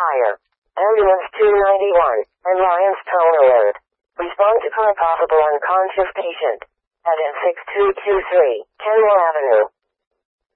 fire. Ambulance 291, and Lions tone alert. Respond to car possible unconscious patient. At N6223, Kenmore Avenue.